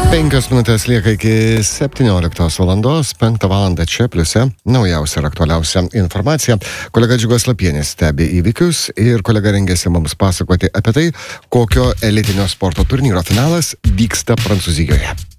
5 minutės lieka iki 17 valandos, 5 valandą čia pliuse, naujausia ir aktualiausia informacija. Kolega Džiugas Lapienis stebi įvykius ir kolega rengėsi mums pasakoti apie tai, kokio elitinio sporto turnyro finalas vyksta Prancūzijoje.